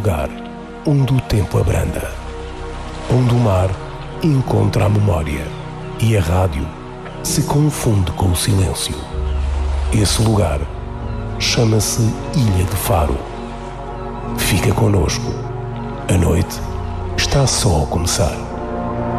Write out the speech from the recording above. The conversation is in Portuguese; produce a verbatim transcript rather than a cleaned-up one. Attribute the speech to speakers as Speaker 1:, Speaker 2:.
Speaker 1: lugar onde o tempo abranda, onde o mar encontra a memória e a rádio se confunde com o silêncio. Esse lugar chama-se Ilha de Faro. Fica connosco. A noite está só a começar.